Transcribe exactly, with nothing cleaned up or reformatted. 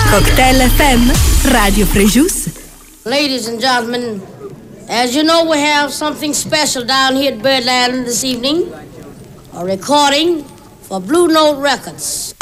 Cocktail F M, Radio Frejus. Ladies and gentlemen, as you know, we have something special down here at Birdland this evening. A recording for Blue Note Records.